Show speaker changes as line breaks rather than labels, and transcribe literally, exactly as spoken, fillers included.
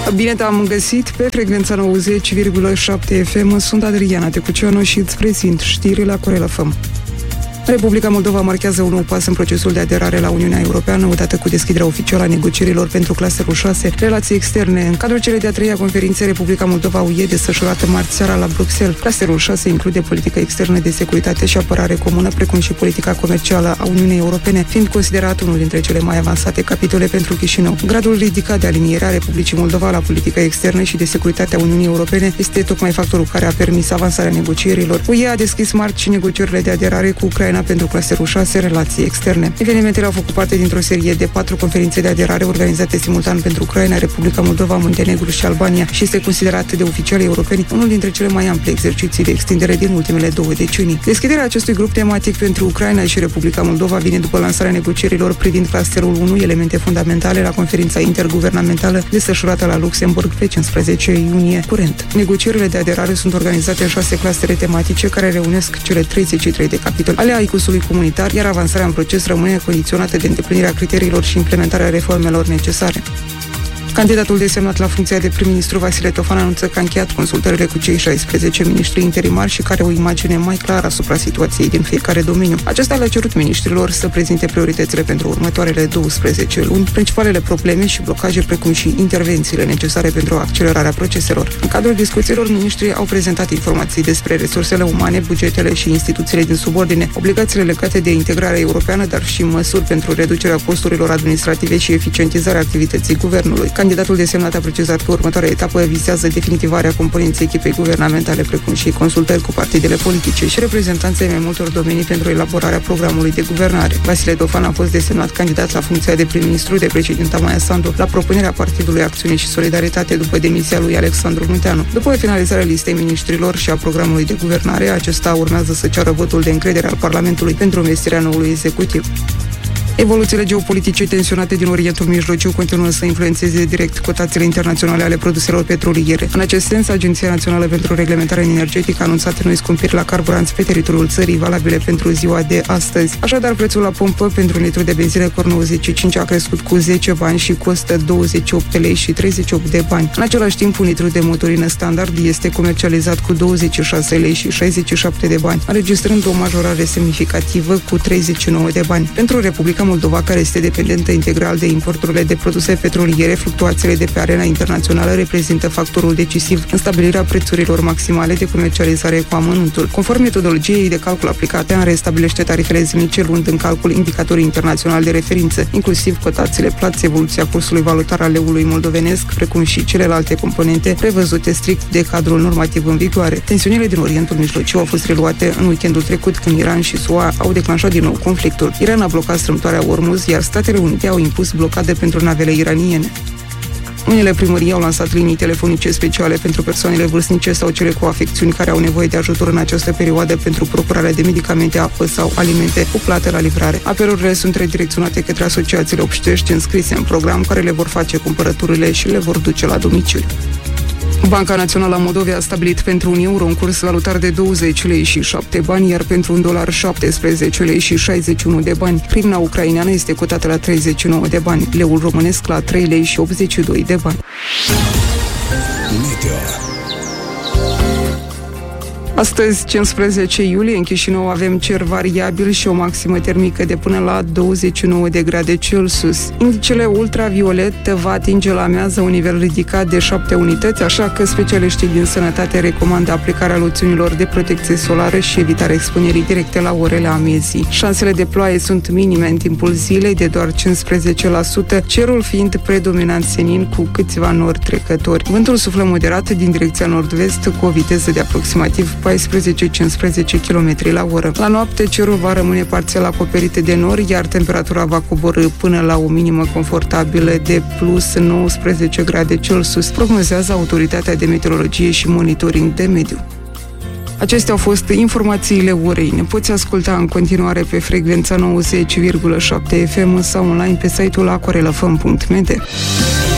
Bine te-am găsit pe frecvența nouăzeci virgulă șapte F M. Sunt Adriana Tecuceanu și îți prezint știrile la Corel F M. Republica Moldova marchează un nou pas în procesul de aderare la Uniunea Europeană, odată cu deschiderea oficială a negocierilor pentru clusterul șase, relații externe. În cadrul celei de-a treia conferințe Republica Moldova U E, desfășurată marți seara la Bruxelles, clusterul șase include politică externă de securitate și apărare comună, precum și politica comercială a Uniunii Europene, fiind considerat unul dintre cele mai avansate capitole pentru Chișinău. Gradul ridicat de aliniere a Republicii Moldova la politica externă și de securitate a Uniunii Europene este tocmai factorul care a permis avansarea negocierilor. U E a deschis marți negocierile de aderare cu Ucraina pentru clusterul șase, relații externe. Evenimentele au făcut parte dintr-o serie de patru conferințe de aderare organizate simultan pentru Ucraina, Republica Moldova, Muntenegru și Albania și este considerat de oficialii europeni unul dintre cele mai ampli exerciții de extindere din ultimele două decenii. Deschiderea acestui grup tematic pentru Ucraina și Republica Moldova vine după lansarea negocierilor privind clusterul unu, elemente fundamentale, la conferința interguvernamentală desfășurată la Luxemburg pe cincisprezece iunie curent. Negocierile de aderare sunt organizate în șase clustere tematice care reunesc cele treizeci și trei de capitole ale icusului comunitar, iar avansarea în proces rămâne condiționată de îndeplinirea criteriilor și implementarea reformelor necesare. Candidatul desemnat la funcția de prim-ministru Vasile Tofan anunță că a încheiat consultările cu cei șaisprezece miniștri interimari și care o imagine mai clară asupra situației din fiecare domeniu. Acesta le-a cerut miniștrilor să prezinte prioritățile pentru următoarele douăsprezece luni, principalele probleme și blocaje, precum și intervențiile necesare pentru accelerarea proceselor. În cadrul discuțiilor, miniștrii au prezentat informații despre resursele umane, bugetele și instituțiile din subordine, obligațiile legate de integrarea europeană, dar și măsuri pentru reducerea costurilor administrative și eficientizarea activității guvernului. Candidatul desemnat a precizat că următoarea etapă vizează definitivarea componenței echipei guvernamentale, precum și consultări cu partidele politice și reprezentanții mai multor domenii pentru elaborarea programului de guvernare. Vasile Tofan a fost desemnat candidat la funcția de prim-ministru de președinta Maia Sandu la propunerea Partidului Acțiune și Solidaritate după demisia lui Alexandru Munteanu. După finalizarea listei miniștrilor și a programului de guvernare, acesta urmează să ceară votul de încredere al Parlamentului pentru învestirea noului executiv. Evoluțiile geopolitice tensionate din Orientul Mijlociu continuă să influențeze direct cotațiile internaționale ale produselor petroliere. În acest sens, Agenția Națională pentru Reglementare Energetică a anunțat noi scumpiri la carburanți pe teritoriul țării, valabile pentru ziua de astăzi. Așadar, prețul la pompă pentru un litru de benzină Cor nouăzeci și cinci a crescut cu zece bani și costă douăzeci și opt lei și treizeci și opt de bani. În același timp, un litru de motorină standard este comercializat cu douăzeci și șase lei și șaizeci și șapte de bani, înregistrând o majorare semnificativă cu treizeci și nouă de bani. Pentru Republica Moldova, care este dependentă integral de importurile de produse petroliere, fluctuațiile de pe arena internațională reprezintă factorul decisiv în stabilirea prețurilor maximale de comercializare cu amănuntul. Conform metodologiei de calcul aplicate, ANRE stabilește tarifele zilnice luând în calcul indicatorii internaționali de referință, inclusiv cotațiile plăți, evoluția cursului valutar al leului moldovenesc, precum și celelalte componente prevăzute strict de cadrul normativ în vigoare. Tensiunile din Orientul Mijlociu au fost reluate în weekendul trecut, când Iran și S U A au declanșat din nou conflictul. Iran a blocat strâmtoarea Ormuz, iar Statele Unite au impus blocade pentru navele iraniene. Unele primării au lansat linii telefonice speciale pentru persoanele vârstnice sau cele cu afecțiuni care au nevoie de ajutor în această perioadă pentru procurarea de medicamente, apă sau alimente cu plată la livrare. Apelurile sunt redirecționate către asociațiile obștești înscrise în program, care le vor face cumpărăturile și le vor duce la domiciliu. Banca Națională a Moldovei a stabilit pentru un euro un curs valutar de douăzeci lei și șapte bani, iar pentru un dolar șaptesprezece lei și șaizeci și unu de bani. Hryvnia ucraineană este cotată la treizeci și nouă de bani, leul românesc la trei lei și optzeci și doi de bani. Meteo. Astăzi, cincisprezece iulie, în Chișinău avem cer variabil și o maximă termică de până la douăzeci și nouă de grade Celsius. Indicele ultraviolet va atinge la amiază un nivel ridicat de șapte unități, așa că specialiștii din sănătate recomandă aplicarea loțiunilor de protecție solară și evitarea expunerii directe la orele amiezii. Șansele de ploaie sunt minime în timpul zilei, de doar cincisprezece la sută, cerul fiind predominant senin cu câțiva nori trecători. Vântul suflă moderat din direcția nord-vest cu o viteză de aproximativ paisprezece cincisprezece kilometri la oră. La noapte, cerul va rămâne parțial acoperit de nori, iar temperatura va coborî până la o minimă confortabilă de plus nouăsprezece grade Celsius, prognozează Autoritatea de Meteorologie și Monitoring de Mediu. Acestea au fost informațiile orei. Ne poți asculta în continuare pe frecvența nouăzeci virgulă șapte F M sau online pe site-ul acorelafm punct m d.